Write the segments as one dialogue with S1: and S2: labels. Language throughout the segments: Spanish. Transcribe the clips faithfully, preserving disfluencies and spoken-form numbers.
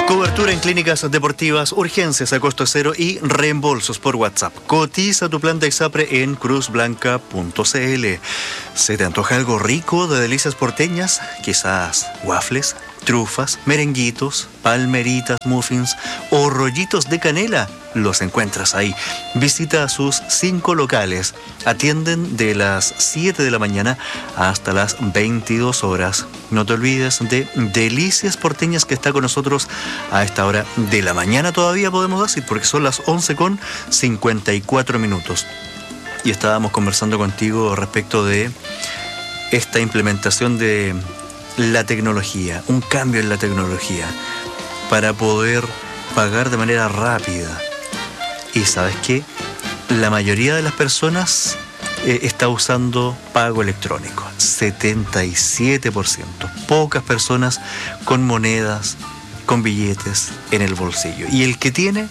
S1: Cobertura en clínicas deportivas, urgencias a costo cero y reembolsos por WhatsApp. Cotiza tu plan de Exapre en cruz blanca punto c l. ¿Se te antoja algo rico de delicias porteñas? Quizás waffles, trufas, merenguitos, palmeritas, muffins o rollitos de canela. Los encuentras ahí. Visita sus cinco locales. Atienden de las siete de la mañana hasta las veintidós horas. No te olvides de Delicias Porteñas, que está con nosotros a esta hora de la mañana todavía, podemos decir, porque son las once con cincuenta y cuatro minutos. Y estábamos conversando contigo respecto de esta implementación de la tecnología, un cambio en la tecnología para poder pagar de manera rápida. Y ¿sabes qué? La mayoría de las personas eh, está usando pago electrónico, setenta y siete por ciento. Pocas personas con monedas, con billetes en el bolsillo. Y el que tiene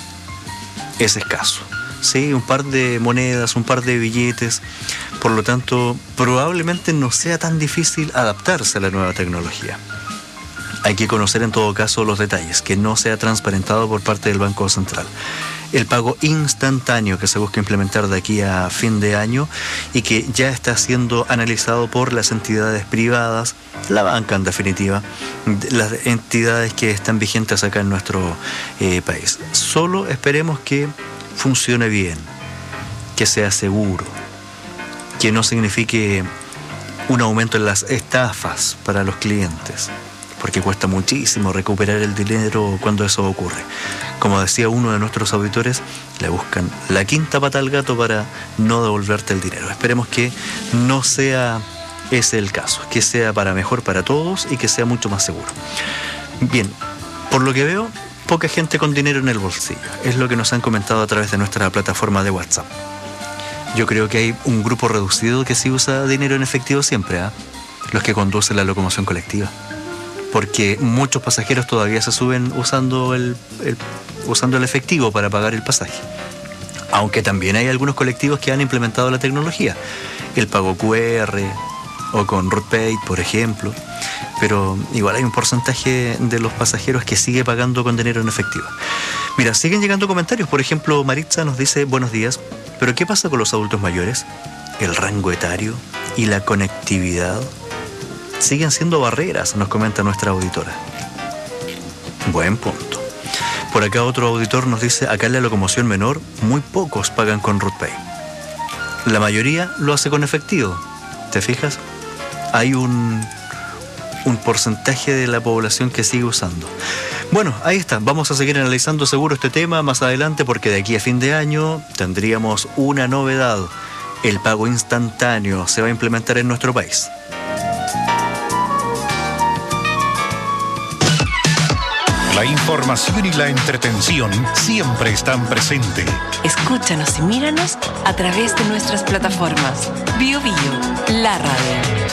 S1: es escaso. Sí, un par de monedas, un par de billetes. Por lo tanto, probablemente no sea tan difícil adaptarse a la nueva tecnología. Hay que conocer en todo caso los detalles, que no sea transparentado por parte del Banco Central. El pago instantáneo que se busca implementar de aquí a fin de año y que ya está siendo analizado por las entidades privadas, la banca en definitiva, las entidades que están vigentes acá en nuestro eh, país. Solo esperemos que funcione bien, que sea seguro, que no signifique un aumento en las estafas para los clientes, porque cuesta muchísimo recuperar el dinero cuando eso ocurre. Como decía uno de nuestros auditores, le buscan la quinta pata al gato para no devolverte el dinero. Esperemos que no sea ese el caso, que sea para mejor para todos y que sea mucho más seguro. Bien, por lo que veo, poca gente con dinero en el bolsillo. Es lo que nos han comentado a través de nuestra plataforma de WhatsApp. Yo creo que hay un grupo reducido que sí usa dinero en efectivo siempre, ¿eh? Los que conducen la locomoción colectiva. Porque muchos pasajeros todavía se suben usando el, el, usando el efectivo para pagar el pasaje. Aunque también hay algunos colectivos que han implementado la tecnología. El pago cu erre o con RootPay, por ejemplo. Pero igual hay un porcentaje de los pasajeros que sigue pagando con dinero en efectivo. Mira, siguen llegando comentarios. Por ejemplo, Maritza nos dice, buenos días, pero ¿qué pasa con los adultos mayores? ¿El rango etario y la conectividad siguen siendo barreras?, nos comenta nuestra auditora. Buen punto. Por acá otro auditor nos dice, acá en la locomoción menor, muy pocos pagan con RootPay. La mayoría lo hace con efectivo. ¿Te fijas? Hay un, un porcentaje de la población que sigue usando. Bueno, ahí está. Vamos a seguir analizando seguro este tema más adelante, porque de aquí a fin de año tendríamos una novedad. El pago instantáneo se va a implementar en nuestro país.
S2: La información y la entretención siempre están presentes.
S3: Escúchanos y míranos a través de nuestras plataformas. Bio Bio, la radio.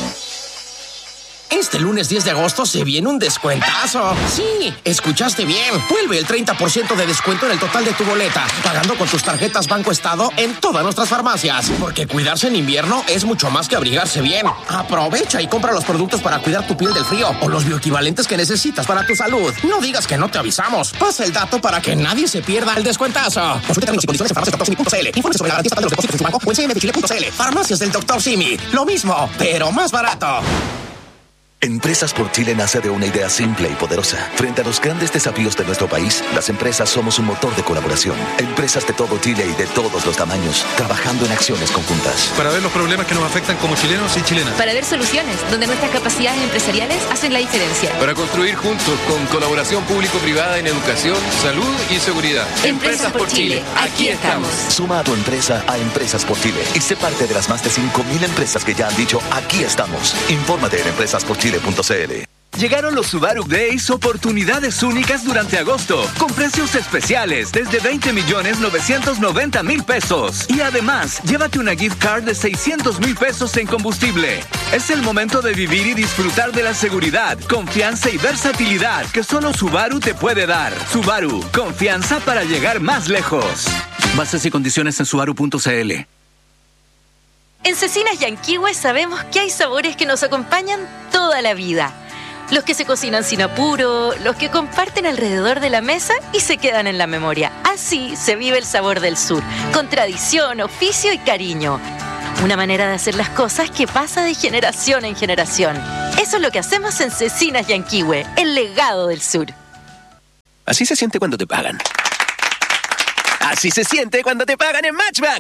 S4: Este lunes diez de agosto se viene un descuentazo. Sí, escuchaste bien. Vuelve el treinta por ciento de descuento en el total de tu boleta, pagando con tus tarjetas Banco Estado en todas nuestras farmacias. Porque cuidarse en invierno es mucho más que abrigarse bien. Aprovecha y compra los productos para cuidar tu piel del frío o los bioequivalentes que necesitas para tu salud. No digas que no te avisamos. Pasa el dato para que nadie se pierda el descuentazo. Consulta términos y condiciones en farmacias doctor simi punto c l. Infórmese sobre la garantía estatal de los depósitos en su banco o en c m f chile punto c l. Farmacias del doctor Simi. Lo mismo, pero más barato.
S5: Empresas por Chile nace de una idea simple y poderosa. Frente a los grandes desafíos de nuestro país, las empresas somos un motor de colaboración. Empresas de todo Chile y de todos los tamaños, trabajando en acciones conjuntas.
S6: Para ver los problemas que nos afectan como chilenos y chilenas.
S7: Para ver soluciones donde nuestras capacidades empresariales hacen la diferencia.
S8: Para construir juntos con colaboración público-privada en educación, salud y seguridad.
S7: Empresas, Empresas por Chile, Chile. Aquí estamos.
S5: Suma a tu empresa a Empresas por Chile y sé parte de las más de cinco mil empresas que ya han dicho aquí estamos. Infórmate en empresas por chile punto c l.
S9: Llegaron los Subaru Days, oportunidades únicas durante agosto, con precios especiales desde veinte millones novecientos noventa mil pesos. Y además, llévate una gift card de seiscientos mil pesos en combustible. Es el momento de vivir y disfrutar de la seguridad, confianza y versatilidad que solo Subaru te puede dar. Subaru, confianza para llegar más lejos. Bases y condiciones en subaru punto c l.
S7: En Cecinas Yanquihue sabemos que hay sabores que nos acompañan toda la vida. Los que se cocinan sin apuro, los que comparten alrededor de la mesa y se quedan en la memoria. Así se vive el sabor del sur, con tradición, oficio y cariño. Una manera de hacer las cosas que pasa de generación en generación. Eso es lo que hacemos en Cecinas Yanquihue, el legado del sur.
S10: Así se siente cuando te pagan. Así se siente cuando te pagan en Matchbank.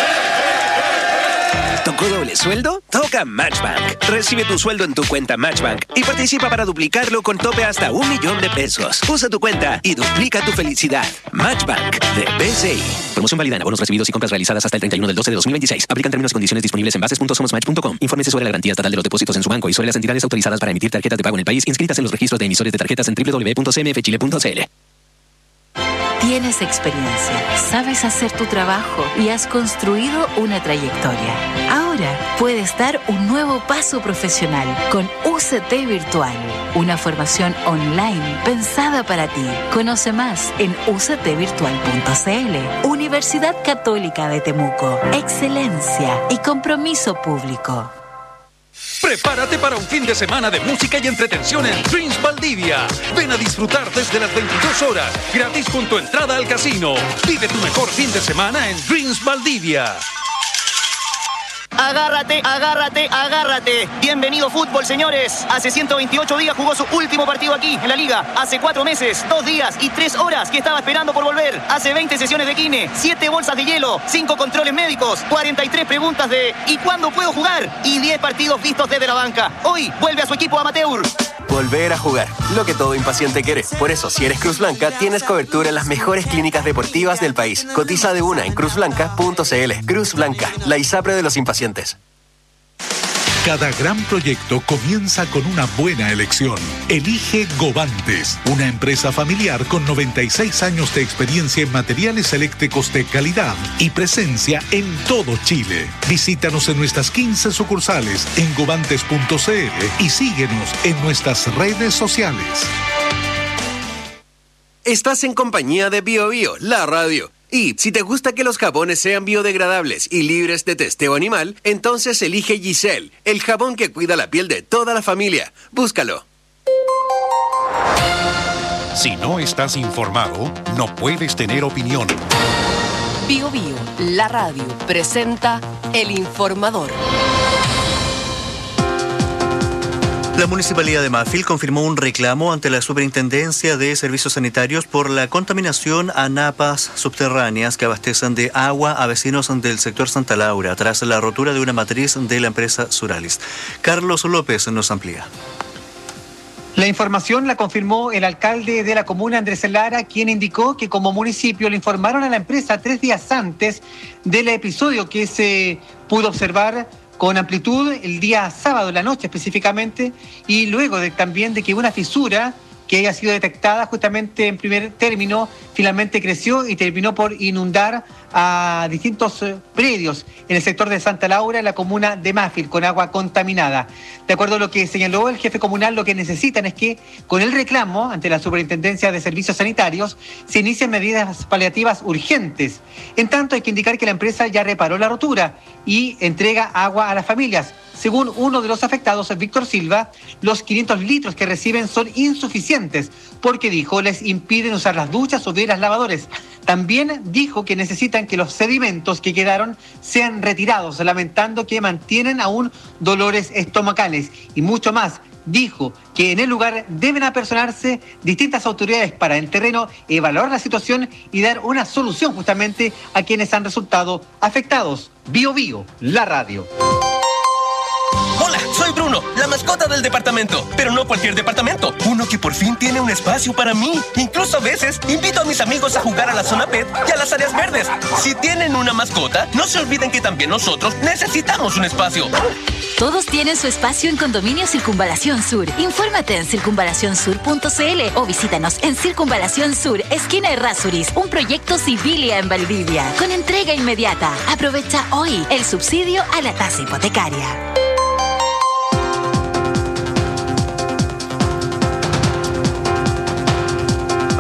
S10: ¿Tocó doble sueldo? Toca Matchbank. Recibe tu sueldo en tu cuenta Matchbank y participa para duplicarlo con tope hasta un millón de pesos. Usa tu cuenta y duplica tu felicidad. Matchbank de B C I. Promoción válida en abonos recibidos y compras realizadas hasta el treinta y uno del doce de dos mil veintiséis. Aplican términos y condiciones disponibles en bases punto somosmatch punto com. Infórmese sobre la garantía estatal de los depósitos en su banco y sobre las entidades autorizadas para emitir tarjetas de pago en el país inscritas en los registros de emisores de tarjetas en doble u doble u doble u punto c m f chile punto c l.
S3: Tienes experiencia, sabes hacer tu trabajo y has construido una trayectoria. Ahora puedes dar un nuevo paso profesional con U C T Virtual, una formación online pensada para ti. Conoce más en u c t virtual punto c l. Universidad Católica de Temuco. Excelencia y compromiso público.
S6: Prepárate para un fin de semana de música y entretención en Dreams Valdivia. Ven a disfrutar desde las veintidós horas, gratis con tu entrada al casino. Vive tu mejor fin de semana en Dreams Valdivia.
S11: Agárrate, agárrate, agárrate. Bienvenido fútbol, señores. Hace ciento veintiocho días jugó su último partido aquí, en la Liga. Hace cuatro meses, dos días y tres horas que estaba esperando por volver. Hace veinte sesiones de kine, siete bolsas de hielo, cinco controles médicos, cuarenta y tres preguntas de ¿y cuándo puedo jugar? Y diez partidos vistos desde la banca. Hoy vuelve a su equipo amateur.
S12: Volver a jugar, lo que todo impaciente quiere. Por eso, si eres Cruz Blanca, tienes cobertura en las mejores clínicas deportivas del país. Cotiza de una en cruz blanca punto c l. Cruz Blanca, la ISAPRE de los impacientes.
S2: Cada gran proyecto comienza con una buena elección. Elige Govantes, una empresa familiar con noventa y seis años de experiencia en materiales eléctricos de calidad y presencia en todo Chile. Visítanos en nuestras quince sucursales en govantes punto c l y síguenos en nuestras redes sociales.
S12: Estás en compañía de Bio Bio, la radio. Y si te gusta que los jabones sean biodegradables y libres de testeo animal, entonces elige Giselle, el jabón que cuida la piel de toda la familia. Búscalo.
S2: Si no estás informado, no puedes tener opinión.
S3: Bio Bio, la radio, presenta El Informador.
S1: La Municipalidad de Mafil confirmó un reclamo ante la Superintendencia de Servicios Sanitarios por la contaminación a napas subterráneas que abastecen de agua a vecinos del sector Santa Laura tras la rotura de una matriz de la empresa Suralis. Carlos López nos amplía.
S13: La información la confirmó el alcalde de la comuna, Andrés Lara, quien indicó que como municipio le informaron a la empresa tres días antes del episodio que se pudo observar con amplitud el día sábado, en la noche específicamente, y luego de, también de que una fisura que haya sido detectada justamente en primer término, finalmente creció y terminó por inundar a distintos predios en el sector de Santa Laura, en la comuna de Mafil, con agua contaminada. De acuerdo a lo que señaló el jefe comunal, lo que necesitan es que con el reclamo ante la Superintendencia de Servicios Sanitarios se inicien medidas paliativas urgentes. En tanto, hay que indicar que la empresa ya reparó la rotura y entrega agua a las familias. Según uno de los afectados, Víctor Silva, los quinientos litros que reciben son insuficientes porque, dijo, les impiden usar las duchas o bien las lavadoras. También dijo que necesitan que los sedimentos que quedaron sean retirados, lamentando que mantienen aún dolores estomacales y mucho más. Dijo que en el lugar deben apersonarse distintas autoridades para en terreno evaluar la situación y dar una solución justamente a quienes han resultado afectados. Bio Bio, la radio.
S14: Hola, soy Bruno, la mascota del departamento. Pero no cualquier departamento, uno que por fin tiene un espacio para mí. Incluso a veces invito a mis amigos a jugar a la zona pet y a las áreas verdes. Si tienen una mascota, no se olviden que también nosotros necesitamos un espacio.
S15: Todos tienen su espacio en Condominio Circunvalación Sur. Infórmate en circunvalación sur punto c l o visítanos en Circunvalación Sur, esquina Errázuriz, un proyecto Civilia en Valdivia, con entrega inmediata. Aprovecha hoy el subsidio a la tasa hipotecaria.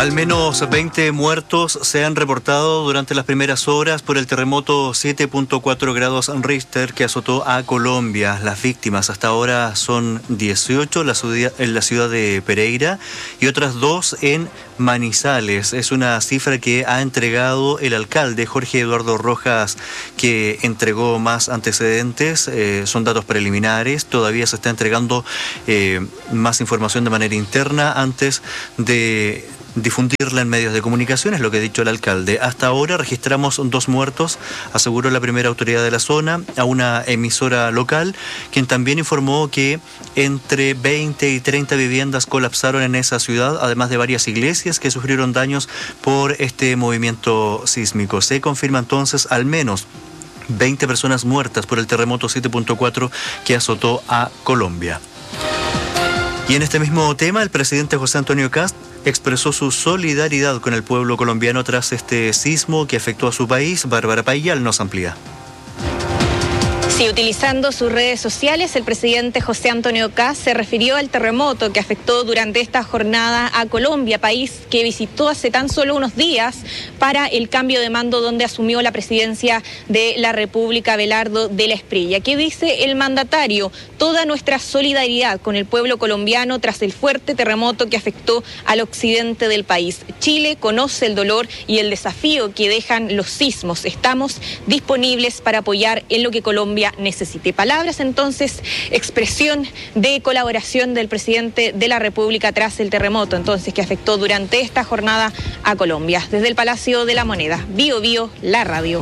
S1: Al menos veinte muertos se han reportado durante las primeras horas por el terremoto siete punto cuatro grados Richter que azotó a Colombia. Las víctimas hasta ahora son dieciocho en la ciudad, en la ciudad de Pereira y otras dos en Manizales. Es una cifra que ha entregado el alcalde Jorge Eduardo Rojas, que entregó más antecedentes. Eh, son datos preliminares. Todavía se está entregando eh, más información de manera interna antes de difundirla en medios de comunicación, es lo que ha dicho el alcalde. Hasta ahora registramos dos muertos, aseguró la primera autoridad de la zona, a una emisora local, quien también informó que entre veinte y treinta viviendas colapsaron en esa ciudad, además de varias iglesias que sufrieron daños por este movimiento sísmico. Se confirma entonces al menos veinte personas muertas por el terremoto siete punto cuatro que azotó a Colombia. Y en este mismo tema, el presidente José Antonio Kast expresó su solidaridad con el pueblo colombiano tras este sismo que afectó a su país. Bárbara Payal nos amplía.
S16: Sí, utilizando sus redes sociales, el presidente José Antonio Kast se refirió al terremoto que afectó durante esta jornada a Colombia, país que visitó hace tan solo unos días para el cambio de mando donde asumió la presidencia de la República Abelardo de la Espriella. ¿Qué dice el mandatario? Toda nuestra solidaridad con el pueblo colombiano tras el fuerte terremoto que afectó al occidente del país. Chile conoce el dolor y el desafío que dejan los sismos. Estamos disponibles para apoyar en lo que Colombia necesite. Palabras entonces, expresión de colaboración del presidente de la República tras el terremoto entonces que afectó durante esta jornada a Colombia. Desde el Palacio de la Moneda, Bio Bio, la radio.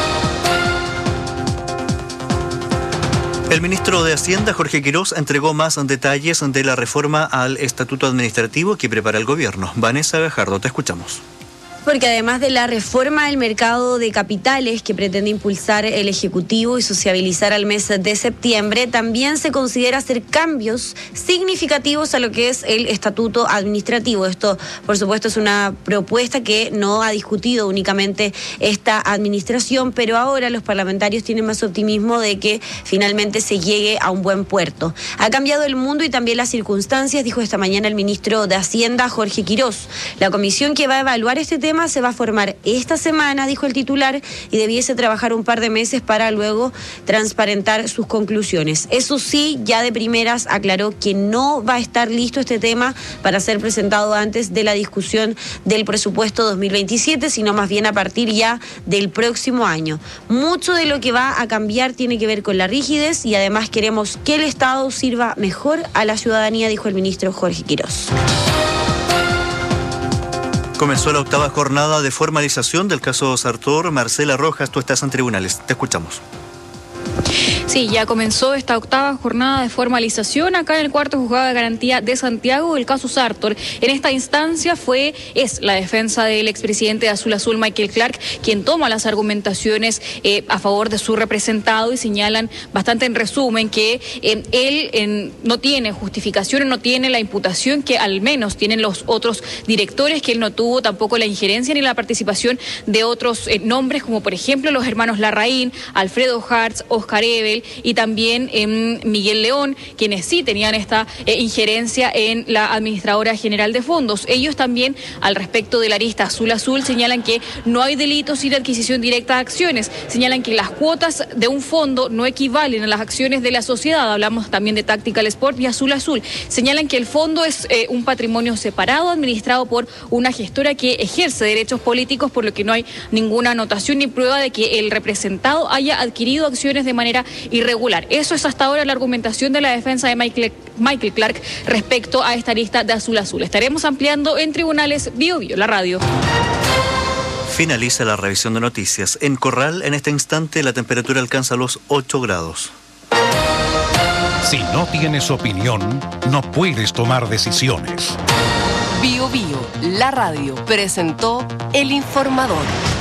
S1: El ministro de Hacienda, Jorge Quirós, entregó más detalles de la reforma al estatuto administrativo que prepara el gobierno. Vanessa Gajardo, te escuchamos.
S17: Porque además de la reforma del mercado de capitales que pretende impulsar el Ejecutivo y sociabilizar al mes de septiembre, también se considera hacer cambios significativos a lo que es el estatuto administrativo. Esto, por supuesto, es una propuesta que no ha discutido únicamente esta administración, pero ahora los parlamentarios tienen más optimismo de que finalmente se llegue a un buen puerto. Ha cambiado el mundo y también las circunstancias, dijo esta mañana el ministro de Hacienda, Jorge Quirós. La comisión que va a evaluar este tema se va a formar esta semana, dijo el titular, y debiese trabajar un par de meses para luego transparentar sus conclusiones. Eso sí, ya de primeras aclaró que no va a estar listo este tema para ser presentado antes de la discusión del presupuesto dos mil veintisiete, sino más bien a partir ya del próximo año. Mucho de lo que va a cambiar tiene que ver con la rigidez y además queremos que el Estado sirva mejor a la ciudadanía, dijo el ministro Jorge Quirós.
S1: Comenzó la octava jornada de formalización del caso Sartor. Marcela Rojas, tú estás en tribunales. Te escuchamos.
S18: Sí, ya comenzó esta octava jornada de formalización acá en el cuarto juzgado de garantía de Santiago del caso Sartor. En esta instancia fue, es la defensa del expresidente de Azul Azul, Michael Clark, quien toma las argumentaciones eh, a favor de su representado y señalan bastante en resumen que eh, él eh, no tiene justificación, no tiene la imputación que al menos tienen los otros directores, que él no tuvo tampoco la injerencia ni la participación de otros eh, nombres, como por ejemplo los hermanos Larraín, Alfredo Hartz, Oscar Ebel y también eh, Miguel León, quienes sí tenían esta eh, injerencia en la administradora general de fondos. Ellos también, al respecto de la arista Azul Azul, señalan que no hay delito sin adquisición directa de acciones. Señalan que las cuotas de un fondo no equivalen a las acciones de la sociedad. Hablamos también de Tactical Sport y Azul Azul. Señalan que el fondo es eh, un patrimonio separado administrado por una gestora que ejerce derechos políticos, por lo que no hay ninguna anotación ni prueba de que el representado haya adquirido acciones de manera irregular. Eso es hasta ahora la argumentación de la defensa de Michael, Michael Clark respecto a esta lista de Azul Azul. Estaremos ampliando en tribunales Bio Bio, la radio.
S1: Finaliza la revisión de noticias. En Corral, en este instante, la temperatura alcanza los ocho grados.
S2: Si no tienes opinión, no puedes tomar decisiones.
S19: Bio Bio, la radio, presentó El Informador.